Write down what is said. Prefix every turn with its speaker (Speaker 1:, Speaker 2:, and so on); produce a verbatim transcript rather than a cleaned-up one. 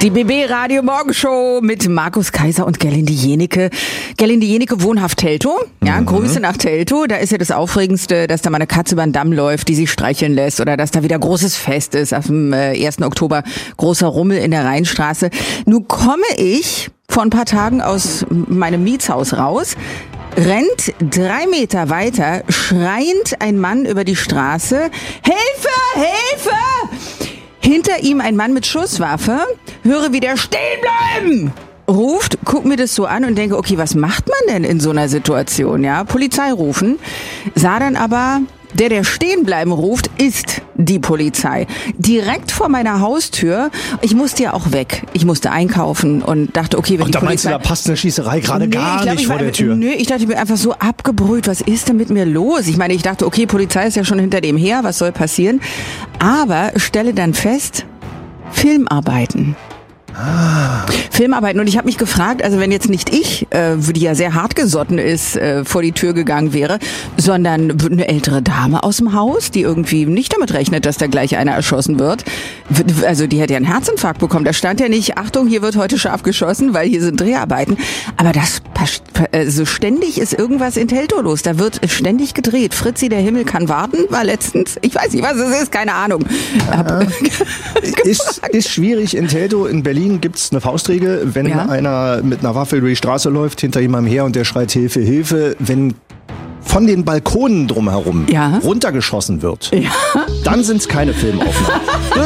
Speaker 1: Die B B Radio Morgenshow mit Markus Kaiser und Gerlinde Jenike. Gerlinde Jenike, wohnhaft Teltow. Ja, mhm. Grüße nach Teltow. Da ist ja das Aufregendste, dass da mal eine Katze über den Damm läuft, die sich streicheln lässt, oder dass da wieder großes Fest ist. Auf dem äh, ersten Oktober großer Rummel in der Rheinstraße. Nun komme ich vor ein paar Tagen aus meinem Mietshaus raus. Rennt drei Meter weiter, schreiend ein Mann über die Straße. Hilfe! Hilfe! Hinter ihm ein Mann mit Schusswaffe. Höre, wie der stehen bleiben ruft, guck mir das so an und denke, okay, was macht man denn in so einer Situation? Ja, Polizei rufen. Sah dann aber, der, der stehen bleiben ruft, ist die Polizei. Direkt vor meiner Haustür. Ich musste ja auch weg. Ich musste einkaufen und dachte, okay, wenn
Speaker 2: und
Speaker 1: die
Speaker 2: da
Speaker 1: Polizei...
Speaker 2: meinst du, da passt eine Schießerei gerade
Speaker 1: nee,
Speaker 2: gar
Speaker 1: glaub,
Speaker 2: nicht
Speaker 1: ich
Speaker 2: vor
Speaker 1: war,
Speaker 2: der Tür?
Speaker 1: Nö, ich dachte, ich bin einfach so abgebrüht. Was ist denn mit mir los? Ich meine, ich dachte, okay, Polizei ist ja schon hinter dem her. Was soll passieren? Aber stelle dann fest, Filmarbeiten. Ah. Filmarbeiten. Und ich habe mich gefragt, also wenn jetzt nicht ich, äh, die ja sehr hartgesotten ist, äh, vor die Tür gegangen wäre, sondern eine ältere Dame aus dem Haus, die irgendwie nicht damit rechnet, dass da gleich einer erschossen wird. Also die hätte ja einen Herzinfarkt bekommen. Da stand ja nicht, Achtung, hier wird heute scharf geschossen, weil hier sind Dreharbeiten. Aber das, also ständig ist irgendwas in Teltow los. Da wird ständig gedreht. Fritzi, der Himmel kann warten, war letztens, ich weiß nicht, was es ist, keine Ahnung. Hab
Speaker 2: ist, ist schwierig in Teltow. In Berlin gibt's eine Faustregel, wenn ja? einer mit einer Waffe über die Straße läuft, hinter jemandem her und der schreit Hilfe, Hilfe, wenn von den Balkonen drumherum ja? runtergeschossen wird, ja? dann sind's keine Filmaufnahmen.